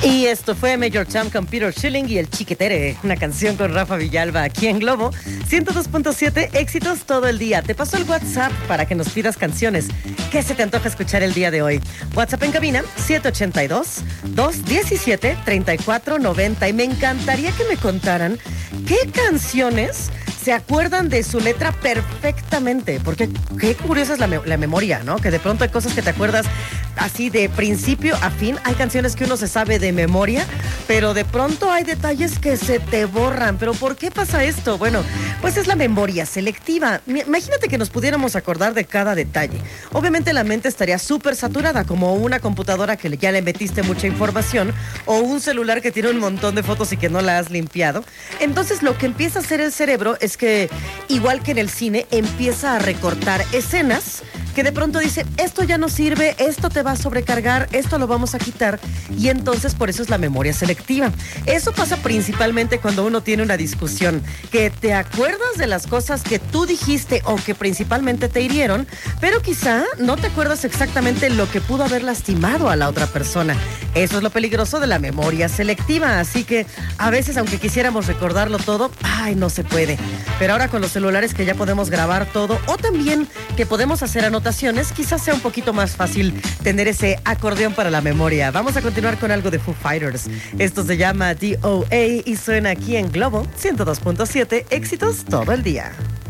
Y esto fue Major Tom con Peter Schilling y El Chiquitere, una canción con Rafa Villalba aquí en Globo 102.7, éxitos todo el día. Te paso el WhatsApp para que nos pidas canciones. ¿Qué se te antoja escuchar el día de hoy? WhatsApp en cabina 782-217-3490. Y me encantaría que me contaran qué canciones se acuerdan de su letra perfectamente, porque qué curiosa es la memoria, ¿no? Que de pronto hay cosas que te acuerdas así de principio a fin. Hay canciones que uno se sabe de memoria, pero de pronto hay detalles que se te borran. ¿Pero por qué pasa esto? Bueno, pues es la memoria selectiva. Imagínate que nos pudiéramos acordar de cada detalle. Obviamente la mente estaría súper saturada, como una computadora que ya le metiste mucha información, o un celular que tiene un montón de fotos y que no la has limpiado. Entonces lo que empieza a hacer el cerebro es que, igual que en el cine, empieza a recortar escenas que de pronto dice, esto ya no sirve, esto te va a sobrecargar, esto lo vamos a quitar, y entonces por eso es la memoria selectiva. Eso pasa principalmente cuando uno tiene una discusión, que te acuerdas de las cosas que tú dijiste o que principalmente te hirieron, pero quizá no te acuerdas exactamente lo que pudo haber lastimado a la otra persona. Eso es lo peligroso de la memoria selectiva, así que a veces, aunque quisiéramos recordarlo todo, no se puede. Pero ahora con los celulares que ya podemos grabar todo, o también que podemos hacer anotaciones, quizás sea un poquito más fácil tener ese acordeón para la memoria. Vamos a continuar con algo de Foo Fighters. Esto se llama DOA y suena aquí en Globo 102.7, éxitos todo el día.